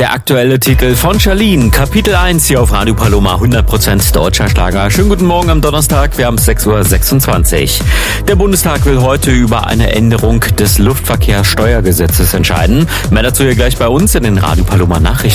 Der aktuelle Titel von Charlene, Kapitel 1 hier auf Radio Paloma, 100% deutscher Schlager. Schönen guten Morgen am Donnerstag, wir haben 6:26 Uhr. Der Bundestag will heute über eine Änderung des Luftverkehrssteuergesetzes entscheiden. Mehr dazu hier gleich bei uns in den Radio Paloma Nachrichten.